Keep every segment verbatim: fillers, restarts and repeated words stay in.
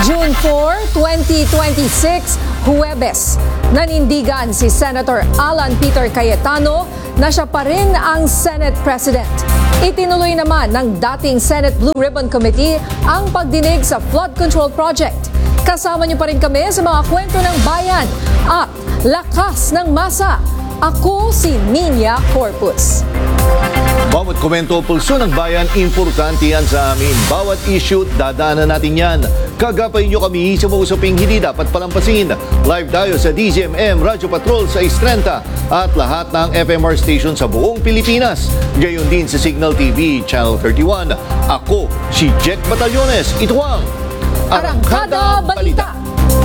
June four, twenty twenty-six, Huwebes, nanindigan si Senator Alan Peter Cayetano na siya pa rin ang Senate President. Itinuloy naman ng dating Senate Blue Ribbon Committee ang pagdinig sa flood control project. Kasama niyo pa rin kami sa mga kwento ng bayan at lakas ng masa. Ako si Nina Corpus. Bawat komento o pulso ng bayan, importante yan sa amin. Bawat issue, dadaanan natin yan. Kagapay nyo kami sa mga usaping hindi dapat palampasin. Live tayo sa D Z M M Radio Patrol sa six thirty at lahat ng F M R station sa buong Pilipinas. Gayon din sa Signal T V Channel thirty-one. Ako si Jack Batallones. Ito ang Arangkada Balita.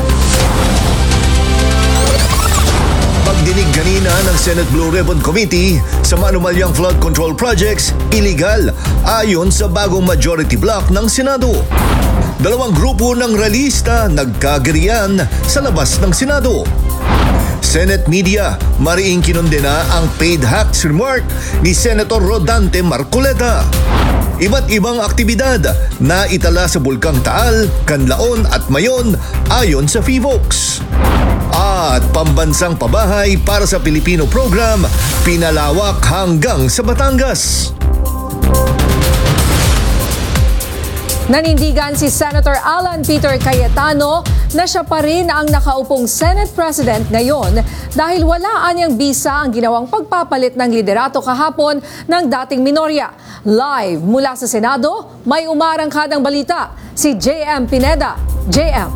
Pagdinig kanina ng Senate Blue Ribbon Committee sa maanumalyang flood control projects, illegal ayon sa bagong majority block ng Senado. Dalawang grupo ng realista nagkagirian sa labas ng Senado. Senate media mariing kinondena ang paid hacks remark ni Senator Rodante Marcoleta. Iba't ibang aktibidad na itala sa Bulkang Taal, Canlaon at Mayon ayon sa F I V O X. At pambansang pabahay para sa Pilipino program, pinalawak hanggang sa Batangas. Nanindigan si Senator Alan Peter Cayetano na siya pa rin ang nakaupong Senate President ngayon dahil wala anyang bisa ang ginawang pagpapalit ng liderato kahapon ng dating minorya. Live mula sa Senado, may umarangkadang balita si J M Pineda. J M.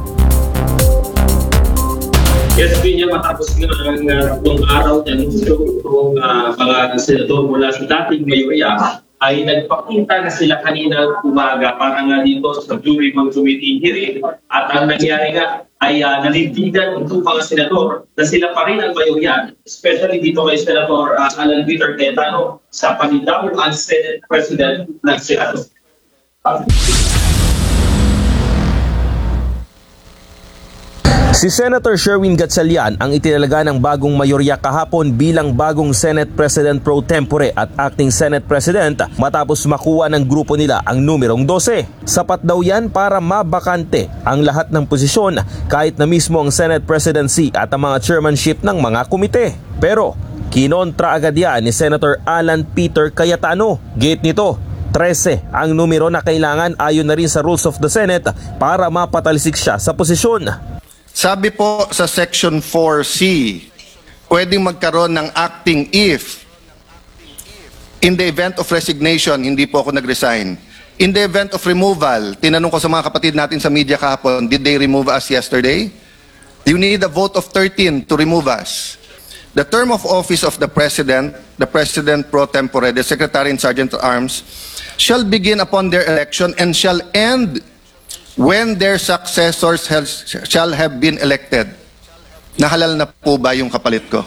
Yes, Pinya, matapos nga ang tatlong uh, araw ng itong uh, mga senador mula sa dating mayorya ay nagpakita na sila kanina umaga para nga dito sa Blue Ribbon Committee hearing at ang nangyari nga ay uh, nanindigan itong mga senador na sila pa rin ang mayorya, especially dito kay Senator uh, Alan Peter Cayetano sa panitao ang Senate President ng Senado. Si Senator Sherwin Gatchalian ang itinalaga ng bagong mayorya kahapon bilang bagong Senate President pro tempore at acting Senate President matapos makuha ng grupo nila ang numerong twelve. Sapat daw yan para mabakante ang lahat ng posisyon kahit na mismo ang Senate Presidency at ang mga chairmanship ng mga komite. Pero kinontra agad yan ni Senator Alan Peter Cayetano. Gate nito, thirteen ang numero na kailangan ayon na rin sa rules of the Senate para mapatalisik siya sa posisyon. Sabi po sa Section four C, pwedeng magkaroon ng acting if in the event of resignation, hindi po ako nag-resign. In the event of removal, tinanong ko sa mga kapatid natin sa media kahapon, did they remove us yesterday? You need a vote of thirteen to remove us. The term of office of the President, the President pro tempore, the Secretary and Sergeant at Arms, shall begin upon their election and shall end when their successors have, shall have been elected. Nahalal na po ba yung kapalit ko?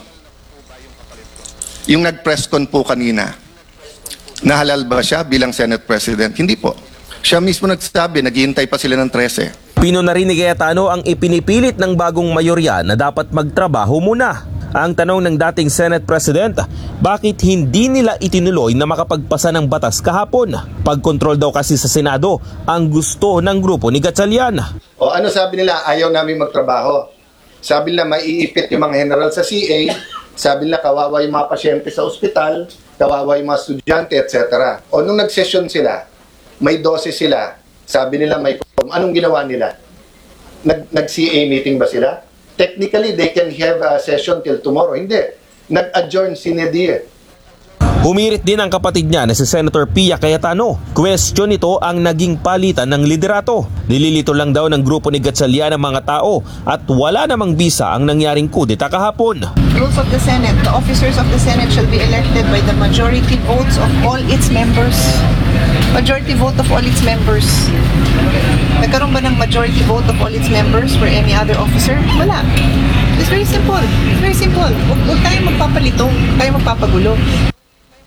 Yung nag-press con po kanina, nahalal ba siya bilang Senate President? Hindi po. Siya mismo nagsabi, naghihintay pa sila ng thirteen. Pino na rin ni Cayetano ang ipinipilit ng bagong mayorya na dapat magtrabaho muna. Ang tanong ng dating Senate President, bakit hindi nila itinuloy na makapagpasa ng batas kahapon? Pagkontrol daw kasi sa Senado ang gusto ng grupo ni Gatchalian. O ano sabi nila? Ayaw namin magtrabaho. Sabi nila maiipit yung mga general sa C A. Sabi nila kawawa yung mga pasyente sa ospital, kawawa yung mga estudyante, et cetera. O nung nag-session sila, may twelve sila. Sabi nila may problem. Anong ginawa nila? Nag-C A meeting ba sila? Technically, they can have a session till tomorrow. Hindi. Nag-adjourn sine die. Humirit din ang kapatid niya na si Senator Pia Cayetano. Question ito ang naging palitan ng liderato. Nililito lang daw ng grupo ni Gatchalian ang mga tao at wala namang bisa ang nangyaring kudeta kahapon. Rules of the Senate, the officers of the Senate shall be elected by the majority votes of all its members. Majority vote of all its members. Nagkaroon ba ng majority vote of all its members for any other officer? Wala. It's very simple. It's very simple. Huwag, huwag tayong magpapalito. Huwag tayong magpapagulo.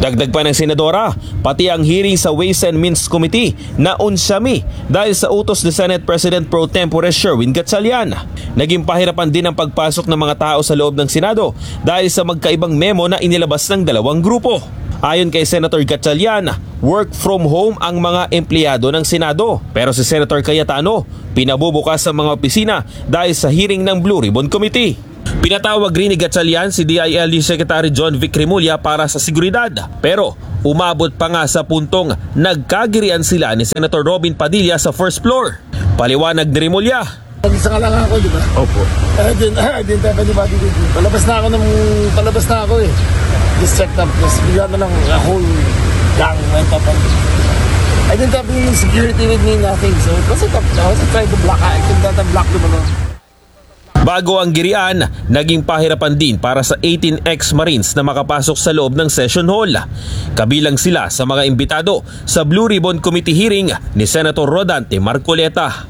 Dagdag pa ng senadora, pati ang hearing sa Ways and Means Committee na unsyami dahil sa utos ni Senate President Pro Tempore Sherwin Gatchalian. Naging pahirapan din ang pagpasok ng mga tao sa loob ng Senado dahil sa magkaibang memo na inilabas ng dalawang grupo. Ayon kay Senator Gatchalian, work from home ang mga empleyado ng Senado. Pero si Senator Cayetano, pinabubukas ang mga opisina dahil sa hearing ng Blue Ribbon Committee. Pinatawag rin ni Gatchalian si D I L D Secretary John Vic Remulla para sa seguridad. Pero umabot pa nga sa puntong nagkagirian sila ni Senator Robin Padilla sa first floor. Paliwanag ni Remulla. Isa ka lang ako, di ba? Opo. I didn't, I didn't have anybody with me. Palabas na ako ng, palabas na ako eh. Just checked up. Just bigyan na lang a whole gang went up. And I didn't have any security with me, nothing. So it wasn't up. I wasn't trying to block. I couldn't block them alone. Bago ang girian, naging pahirapan din para sa eighteen ex-Marines na makapasok sa loob ng session hall. Kabilang sila sa mga imbitado sa Blue Ribbon Committee hearing ni Senator Rodante Marcoleta.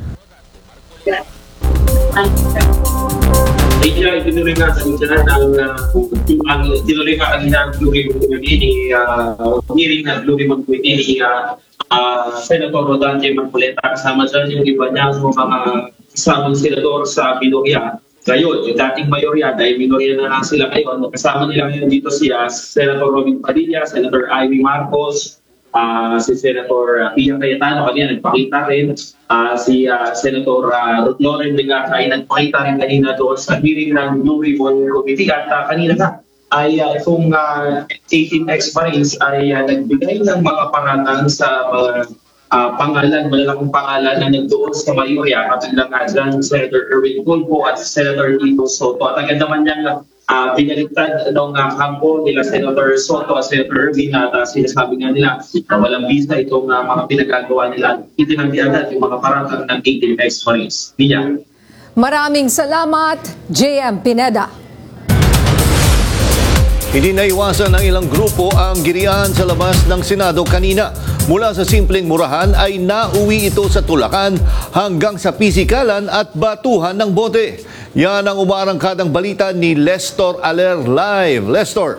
Kaya itinuloy nga kanina ng ang itinuloy nga kanina ang Blue Ribbon Committee ni hearing ng Blue Ribbon Committee ni Senator Rodante Marcoleta, kasama dyan yung iba niya mga kasamang senador sa minorya. Ngayon, yung dating mayorya, dahil minorya na lang sila ngayon, kasama nila ngayon dito si uh, Senator Robin Padilla, Senator Amy Marcos, uh, si Senator uh, Pia Cayetano, kanina nagpakita rin, uh, si uh, Senator uh, Ruth Loren Ligata ay nagpakita rin kanina doon sa hearing ng Blue Ribbon Committee. At uh, kanina na ay uh, itong uh, eighteen ex-Marines ay uh, nagbigay ng mga paratang sa mga uh, Uh, pangalan, malalaking pangalan na nagdoon sa mayorya, kabilang nga dyan Senator Erwin Tulfo at Senator Tito Soto. At agad naman niyang uh, pinaliktad ng uh, kampo nila Senator Soto at Senator Erwin at uh, sinasabi nga nila na uh, walang visa itong uh, mga pinagagawa nila. Itinanggi agad yung mga paratang ng eighteen ex-Marines. Niya. Maraming salamat, J M Pineda. Hindi naiwasan ng ilang grupo ang girian sa labas ng Senado kanina. Mula sa simpleng murahan ay nauwi ito sa tulakan hanggang sa pisikalan at batuhan ng bote. Yan ang umarangkadang balita ni Lestor Aler live. Lestor.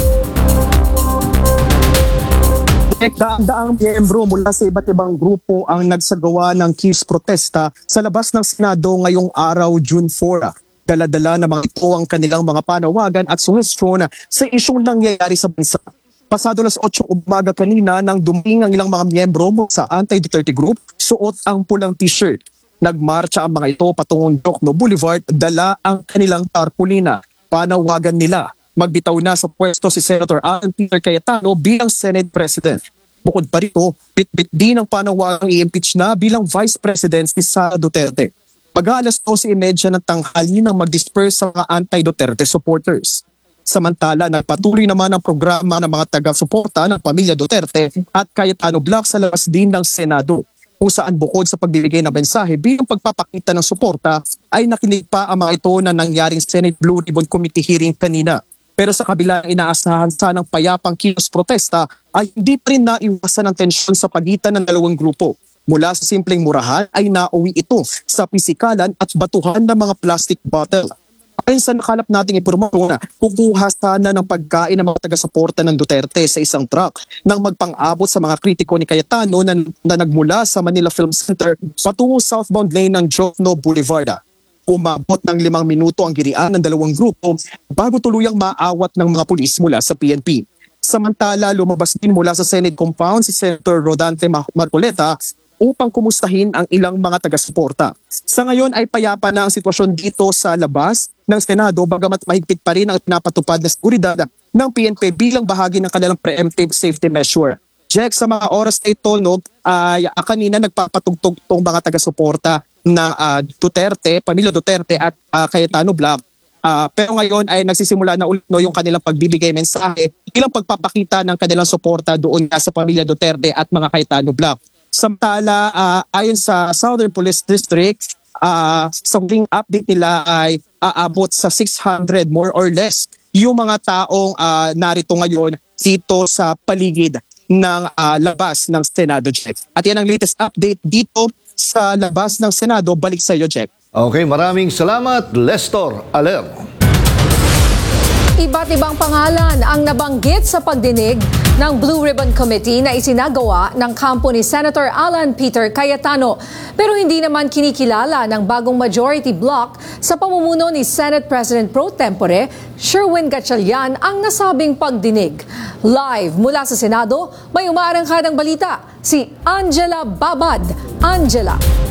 Daang-daang miyembro mula sa iba't ibang grupo ang nagsagawa ng kiss protesta sa labas ng Senado ngayong araw, June fourth. Dala-dala na mga ito ang kanilang mga panawagan at suhestyon sa isyong nangyayari sa bansa. Pasado las otso umaga kanina nang dumating ang ilang mga miyembro sa anti-Duterte group, suot ang pulang t-shirt. Nagmarcha ang mga ito patungong Jokno Boulevard, dala ang kanilang tarpulina. Panawagan nila, magbitaw na sa pwesto si Senator Alan Peter Cayetano bilang Senate President. Bukod pa rito, bit-bit din ang panawagang i-impeach na bilang Vice President ni Sara Duterte. Mag-aalas dose imedya ng tanghali nang mag-disperse sa mga anti-Duterte supporters. Samantala, nagpatuloy naman ang programa ng mga taga-suporta ng pamilya Duterte at Cayetano Block sa labas din ng Senado, kung saan bukod sa pagbibigay ng mensahe bilang pagpapakita ng suporta ay nakinig pa ang mga ito na nangyaring Senate Blue Ribbon Committee hearing kanina. Pero sa kabila ng inaasahan sanang payapang kilos protesta ay hindi pa rin naiwasan ang tensyon sa pagitan ng dalawang grupo. Mula sa simpleng murahan ay nauwi ito sa pisikalan at batuhan ng mga plastic bottle. Ayon sa nakalap nating impormasyon, kukuha sana ng pagkain ng mga taga-suporta ng Duterte sa isang truck nang magpang-abot sa mga kritiko ni Cayetano na, na nagmula sa Manila Film Center patungo southbound lane ng Jokno Boulevard. Umabot ng limang minuto ang girian ng dalawang grupo bago tuluyang maawat ng mga pulis mula sa P N P. Samantala, lumabas din mula sa Senate compound si Senator Rodante Marcoleta upang kumustahin ang ilang mga taga-suporta. Sa ngayon ay payapa na ang sitwasyon dito sa labas ng Senado bagamat mahigpit pa rin ang pinapatupad na seguridad ng P N P bilang bahagi ng kanilang preemptive safety measure. Jack, sa mga oras na ito, no, ay uh, kanina nagpapatugtog tong mga taga-suporta ng uh, Duterte, pamilya Duterte at uh, Cayetano Block. Uh, pero ngayon ay nagsisimula na ulit no, yung kanilang pagbibigay mensahe bilang pagpapakita ng kanilang suporta doon sa pamilya Duterte at mga Cayetano Block. Samantala, uh, ayon sa Southern Police District, uh, sa huling update nila ay aabot sa six hundred more or less yung mga taong uh, narito ngayon dito sa paligid ng uh, labas ng Senado, Jeff. At yan ang latest update dito sa labas ng Senado. Balik sa iyo, Jeff. Okay, maraming salamat, Lestor Aler. Iba't ibang pangalan ang nabanggit sa pagdinig ng Blue Ribbon Committee na isinagawa ng kampo ni Senator Alan Peter Cayetano. Pero hindi naman kinikilala ng bagong majority bloc sa pamumuno ni Senate President Pro Tempore Sherwin Gatchalian ang nasabing pagdinig. Live mula sa Senado, may umaarangkadang balita, si Angela Babad. Angela.